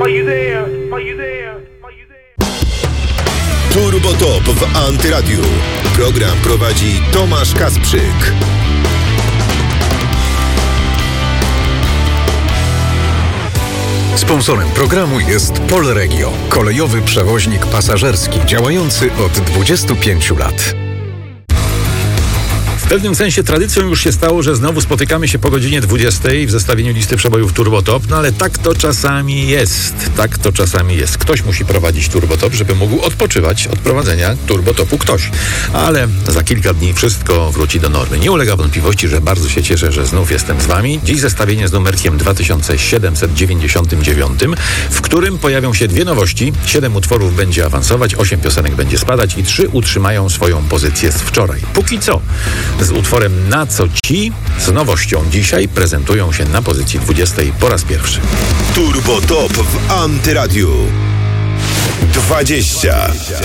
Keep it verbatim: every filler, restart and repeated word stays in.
Turbo Top w Antyradiu. Program prowadzi Tomasz Kasprzyk. Sponsorem programu jest Polregio, kolejowy przewoźnik pasażerski działający od dwudziestu pięciu lat. W pewnym sensie tradycją już się stało, że znowu spotykamy się po godzinie dwudziestej w zestawieniu listy przebojów Turbo Top, no ale tak to czasami jest. Tak to czasami jest. Ktoś musi prowadzić Turbo Top, żeby mógł odpoczywać od prowadzenia Turbo Topu ktoś. Ale za kilka dni wszystko wróci do normy. Nie ulega wątpliwości, że bardzo się cieszę, że znów jestem z wami. Dziś zestawienie z numerkiem dwa tysiące siedemset dziewięćdziesiątym dziewiątym, w którym pojawią się dwie nowości. Siedem utworów będzie awansować, osiem piosenek będzie spadać i trzy utrzymają swoją pozycję z wczoraj. Póki co z utworem Na co ci z nowością dzisiaj prezentują się na pozycji dwudziestej po raz pierwszy. Turbo Top w Antyradiu. dwadzieścia.